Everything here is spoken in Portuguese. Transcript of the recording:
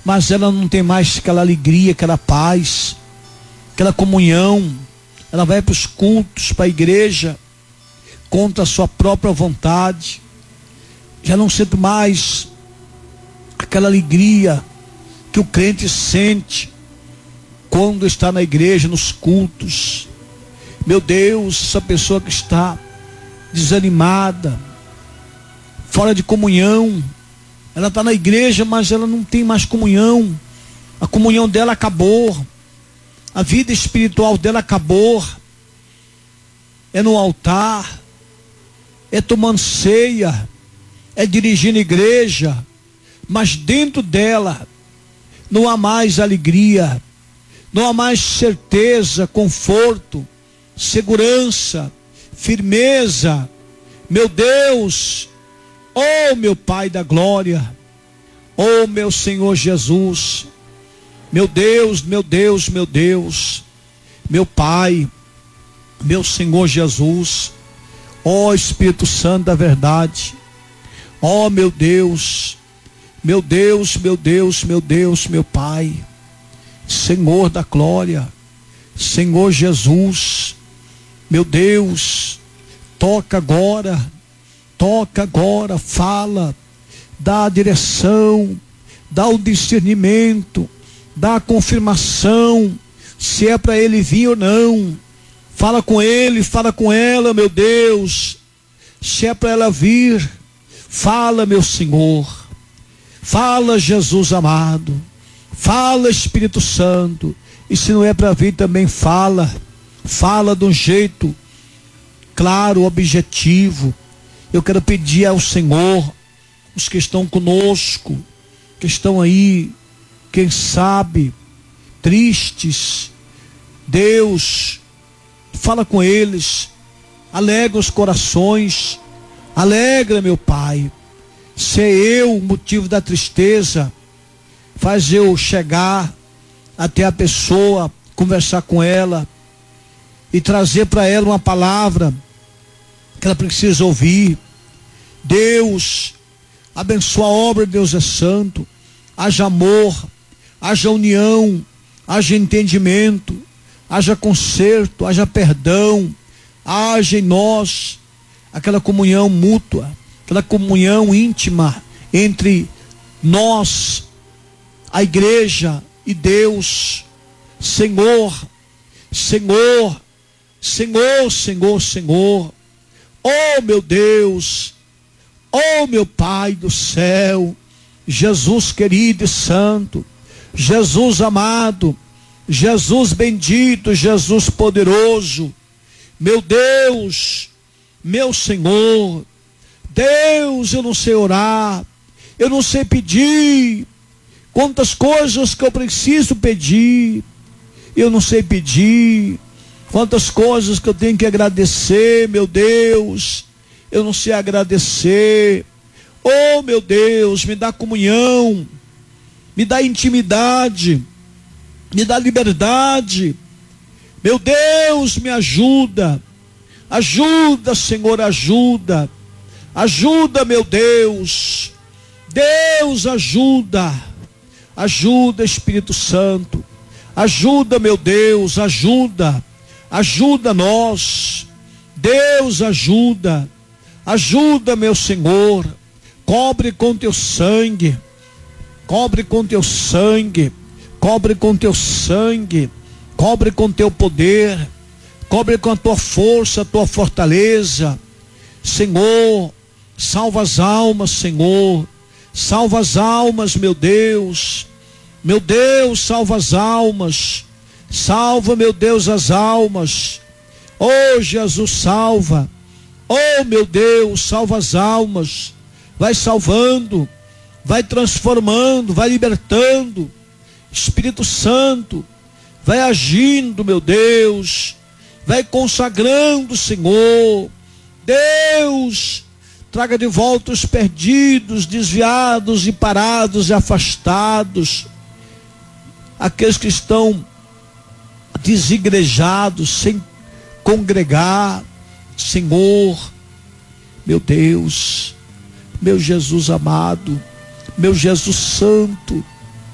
mas ela não tem mais aquela alegria, aquela paz, aquela comunhão. Ela vai para os cultos, para a igreja, contra a sua própria vontade. Já não sente mais aquela alegria que o crente sente quando está na igreja, nos cultos. Meu Deus, essa pessoa que está desanimada, fora de comunhão, ela está na igreja, mas ela não tem mais comunhão. A comunhão dela acabou, a vida espiritual dela acabou. É no altar, é tomando ceia, é dirigindo igreja, mas dentro dela não há mais alegria, não há mais certeza, conforto, segurança, firmeza. Meu Deus, oh meu Pai da glória, oh meu Senhor Jesus, meu Deus, meu Deus, meu Deus, meu Pai, meu Senhor Jesus, ó Espírito Santo da verdade, ó meu Deus, meu Deus, meu Deus, meu Deus, meu Pai, Senhor da glória, Senhor Jesus, meu Deus, toca agora, fala, dá a direção, dá o discernimento, dá a confirmação, se é para ele vir ou não. Fala com ele, fala com ela, meu Deus, se é para ela vir, fala, meu Senhor, fala, Jesus amado, fala, Espírito Santo, e se não é para vir também fala de um jeito claro, objetivo. Eu quero pedir ao Senhor, os que estão conosco, que estão aí, quem sabe, tristes, Deus, fala com eles, alegra os corações, alegra, meu Pai. Se é eu o motivo da tristeza, faz eu chegar até a pessoa, conversar com ela e trazer para ela uma palavra que ela precisa ouvir. Deus, abençoa a obra, Deus é santo, haja amor, haja união, haja entendimento, haja conserto, haja perdão, haja em nós aquela comunhão mútua, aquela comunhão íntima entre nós, a igreja e Deus. Senhor, Senhor, Senhor, Senhor, Senhor, oh meu Deus, oh meu Pai do céu, Jesus querido e santo, Jesus amado, Jesus bendito, Jesus poderoso, meu Deus, meu Senhor, Deus, eu não sei orar, eu não sei pedir, quantas coisas que eu preciso pedir, eu não sei pedir, quantas coisas que eu tenho que agradecer, meu Deus, eu não sei agradecer. Oh meu Deus, me dá comunhão, me dá intimidade, me dá liberdade. Meu Deus, me ajuda, ajuda, Senhor, ajuda, ajuda, meu Deus, Deus ajuda, ajuda, Espírito Santo, ajuda, meu Deus, ajuda, ajuda nós, Deus ajuda, ajuda, meu Senhor, cobre com teu sangue, cobre com teu sangue, cobre com teu sangue, cobre com teu poder, cobre com a tua força, a tua fortaleza, Senhor, salva as almas, Senhor, salva as almas, meu Deus, salva as almas, salva, meu Deus, as almas, oh Jesus, salva, oh meu Deus, salva as almas, vai salvando, vai transformando, vai libertando, Espírito Santo, vai agindo, meu Deus, vai consagrando, Senhor, Deus, traga de volta os perdidos, desviados e parados e afastados, aqueles que estão desigrejados, sem congregar, Senhor, meu Deus, meu Jesus amado, meu Jesus santo,